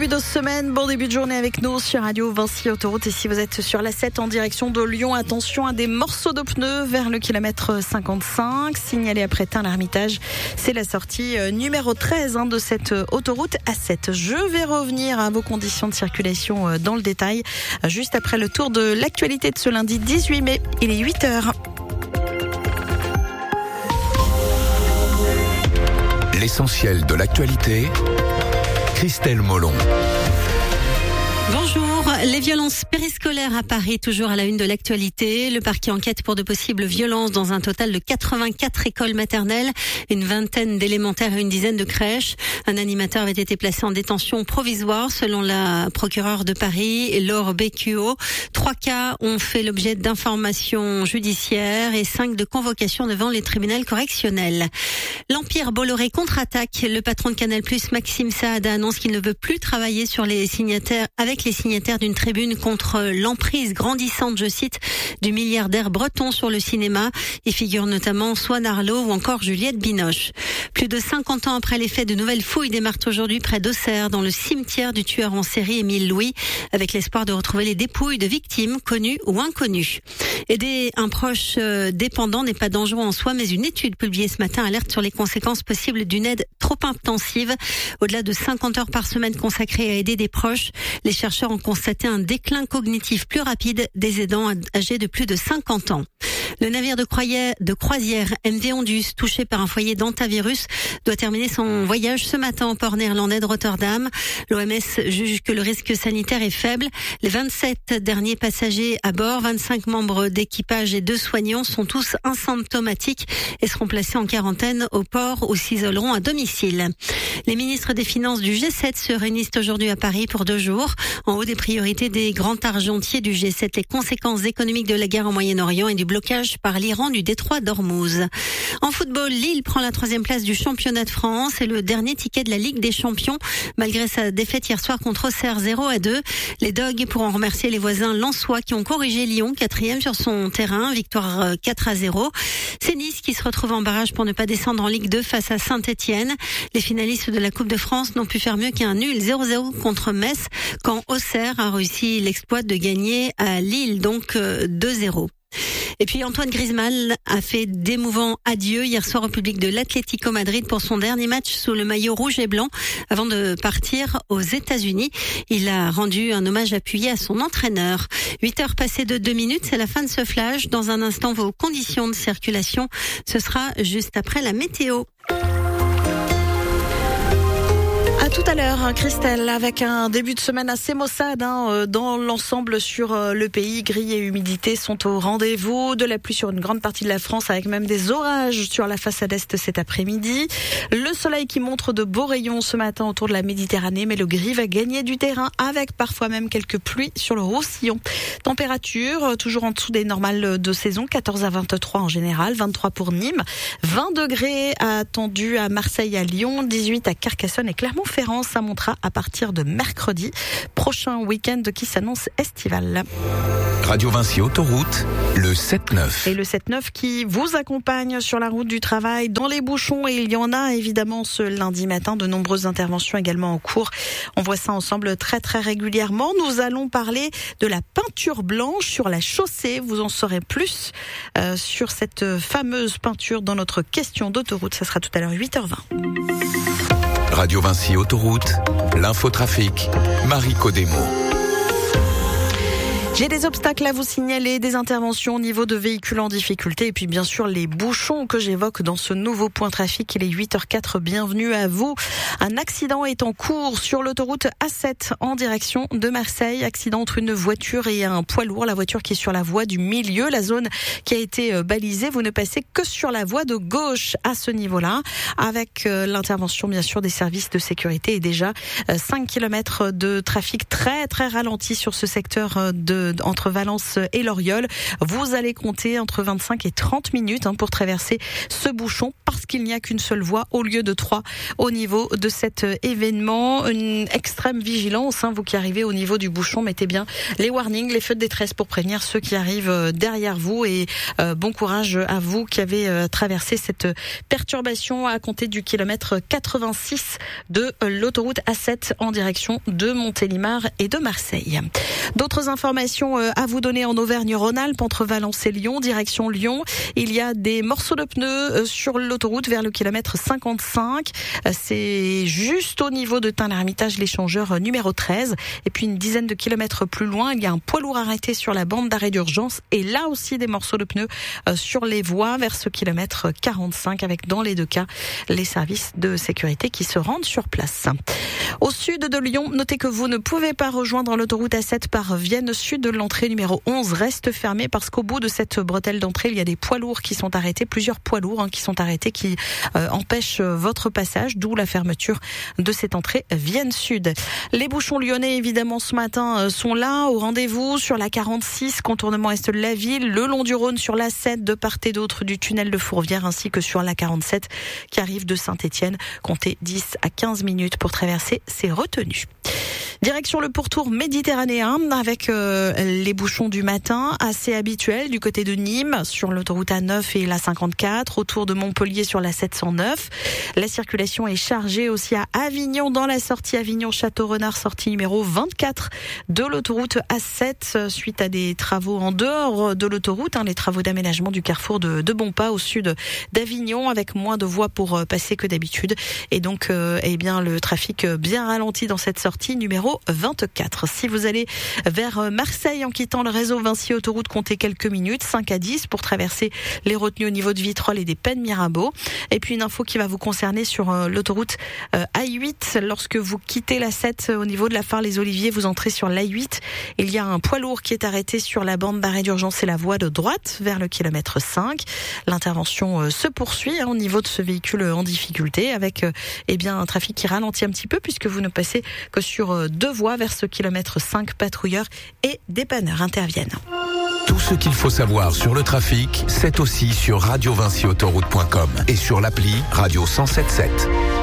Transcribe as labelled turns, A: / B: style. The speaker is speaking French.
A: début de semaine, bon début de journée avec nous sur Radio Vinci Autoroute. Et si vous êtes sur la 7 en direction de Lyon, attention à des morceaux de pneus vers le kilomètre 55. Signalé après Tain-l'Hermitage, c'est la sortie numéro 13 de cette autoroute A7. Je vais revenir à vos conditions de circulation dans le détail juste après le tour de l'actualité de ce lundi 18 mai. Il est 8h.
B: L'essentiel de l'actualité, Christelle Molon.
C: Bonjour. Les violences périscolaires à Paris, toujours à la une de l'actualité. Le parquet enquête pour de possibles violences dans un total de 84 écoles maternelles, une vingtaine d'élémentaires et une dizaine de crèches. Un animateur avait été placé en détention provisoire selon la procureure de Paris, Laure Becquio. 3 cas ont fait l'objet d'informations judiciaires et 5 de convocations devant les tribunaux correctionnels. L'Empire Bolloré contre-attaque. Le patron de Canal+, Maxime Saada, annonce qu'il ne veut plus travailler avec les signataires d'une tribune contre l'emprise grandissante, je cite, du milliardaire breton sur le cinéma. Y figurent notamment Swan Arlo ou encore Juliette Binoche. Plus de 50 ans après les faits, de nouvelles fouilles démarrent aujourd'hui près d'Auxerre, dans le cimetière du tueur en série Émile Louis, avec l'espoir de retrouver les dépouilles de victimes connues ou inconnues. Aider un proche dépendant n'est pas dangereux en soi, mais une étude publiée ce matin alerte sur les conséquences possibles d'une aide trop intensive. Au-delà de 50 heures par semaine consacrées à aider des proches, les chercheurs ont constaté un déclin cognitif plus rapide des aidants âgés de plus de 50 ans. Le navire de croisière MV Ondus, touché par un foyer d'hantavirus, doit terminer son voyage ce matin au port néerlandais de Rotterdam. L'OMS juge que le risque sanitaire est faible. Les 27 derniers passagers à bord, 25 membres d'équipage et 2 soignants sont tous asymptomatiques et seront placés en quarantaine au port ou s'isoleront à domicile. Les ministres des Finances du G7 se réunissent aujourd'hui à Paris pour 2 jours. En haut des priorités des grands argentiers du G7, les conséquences économiques de la guerre au Moyen-Orient et du blocage par l'Iran du détroit d'Ormuz. En football, Lille prend la 3e place du championnat de France et le dernier ticket de la Ligue des Champions. Malgré sa défaite hier soir contre Auxerre 0-2, les Dogs pourront remercier les voisins lensois qui ont corrigé Lyon, 4e sur son terrain, victoire 4-0. C'est Nice qui se retrouve en barrage pour ne pas descendre en Ligue 2 face à Saint-Etienne. Les finalistes de la Coupe de France n'ont pu faire mieux qu'un nul 0-0 contre Metz, quand Auxerre a réussi l'exploit de gagner à Lille, donc 2-0. Et puis Antoine Griezmann a fait d'émouvants adieux hier soir au public de l'Atlético Madrid pour son dernier match sous le maillot rouge et blanc avant de partir aux États-Unis. Il a rendu un hommage appuyé à son entraîneur. 8 heures passées de 2 minutes, c'est la fin de ce flash. Dans un instant, vos conditions de circulation, ce sera juste après la météo.
A: À tout à l'heure, Christelle, avec un début de semaine assez maussade dans l'ensemble sur le pays. Gris et humidité sont au rendez-vous. De la pluie sur une grande partie de la France, avec même des orages sur la façade est cet après-midi. Le soleil qui montre de beaux rayons ce matin autour de la Méditerranée, mais le gris va gagner du terrain avec parfois même quelques pluies sur le Roussillon. Température toujours en dessous des normales de saison, 14 à 23 en général, 23 pour Nîmes, 20 degrés attendus à Marseille, à Lyon, 18 à Carcassonne et Clermont-Ferrand. Ça montera à partir de mercredi. Prochain week-end qui s'annonce estival.
B: Radio Vinci Autoroute, le 7-9.
A: Et le 7-9 qui vous accompagne sur la route du travail, dans les bouchons. Et il y en a évidemment ce lundi matin. De nombreuses interventions également en cours. On voit ça ensemble très très régulièrement. Nous allons parler de la peinture blanche sur la chaussée. Vous en saurez plus sur cette fameuse peinture dans notre question d'autoroute. Ça sera tout à l'heure 8h20.
B: Radio Vinci Autoroute, l'infotrafic, Marie Codemo.
A: J'ai des obstacles à vous signaler, des interventions au niveau de véhicules en difficulté et puis bien sûr les bouchons que j'évoque dans ce nouveau point trafic. Il est 8h04, bienvenue à vous. Un accident est en cours sur l'autoroute A7 en direction de Marseille. Accident entre une voiture et un poids lourd. La voiture qui est sur la voie du milieu, la zone qui a été balisée. Vous ne passez que sur la voie de gauche à ce niveau-là, avec l'intervention bien sûr des services de sécurité et déjà 5 km de trafic très très ralenti sur ce secteur de entre Valence et Loriol. Vous allez compter entre 25 et 30 minutes pour traverser ce bouchon parce qu'il n'y a qu'une seule voie au lieu de 3 au niveau de cet événement. Une extrême vigilance, vous qui arrivez au niveau du bouchon, mettez bien les warnings, les feux de détresse pour prévenir ceux qui arrivent derrière vous et bon courage à vous qui avez traversé cette perturbation à compter du kilomètre 86 de l'autoroute A7 en direction de Montélimar et de Marseille. D'autres informations à vous donner en Auvergne-Rhône-Alpes entre Valence et Lyon, direction Lyon. Il y a des morceaux de pneus sur l'autoroute vers le kilomètre 55. C'est juste au niveau de Tain-l'Hermitage, l'échangeur numéro 13. Et puis une dizaine de kilomètres plus loin, il y a un poids lourd arrêté sur la bande d'arrêt d'urgence. Et là aussi des morceaux de pneus sur les voies vers ce kilomètre 45 avec dans les deux cas les services de sécurité qui se rendent sur place. Au sud de Lyon, notez que vous ne pouvez pas rejoindre l'autoroute A7 par Vienne Sud. L'entrée numéro 11 reste fermée parce qu'au bout de cette bretelle d'entrée, il y a des poids lourds qui sont arrêtés, plusieurs poids lourds qui sont arrêtés, qui empêchent votre passage, d'où la fermeture de cette entrée Vienne Sud. Les bouchons lyonnais, évidemment, ce matin sont là, au rendez-vous sur la 46, contournement est de la ville, le long du Rhône sur la 7, de part et d'autre du tunnel de Fourvière, ainsi que sur la 47 qui arrive de Saint-Étienne. Comptez 10 à 15 minutes pour traverser ces retenues. Direction le pourtour méditerranéen avec les bouchons du matin assez habituels du côté de Nîmes sur l'autoroute A9 et la 54, autour de Montpellier sur la 709. La circulation est chargée aussi à Avignon dans la sortie Avignon-Château-Renard, sortie numéro 24 de l'autoroute A7 suite à des travaux en dehors de l'autoroute, les travaux d'aménagement du carrefour de Bonpas au sud d'Avignon avec moins de voies pour passer que d'habitude et donc le trafic bien ralenti dans cette sortie numéro 24. Si vous allez vers Marseille en quittant le réseau Vinci Autoroute, comptez quelques minutes, 5 à 10 pour traverser les retenues au niveau de Vitrolles et des Pennes Mirabeau. Et puis une info qui va vous concerner sur l'autoroute A8. Lorsque vous quittez la 7 au niveau de la Phare les Oliviers, vous entrez sur l'A8. Il y a un poids lourd qui est arrêté sur la bande d'arrêt d'urgence et la voie de droite vers le kilomètre 5. L'intervention se poursuit au niveau de ce véhicule en difficulté avec un trafic qui ralentit un petit peu puisque vous ne passez que sur 2 voies vers ce kilomètre 5. Patrouilleurs et dépanneurs interviennent.
B: Tout ce qu'il faut savoir sur le trafic, c'est aussi sur radiovinciautoroute.com et sur l'appli Radio 107.7.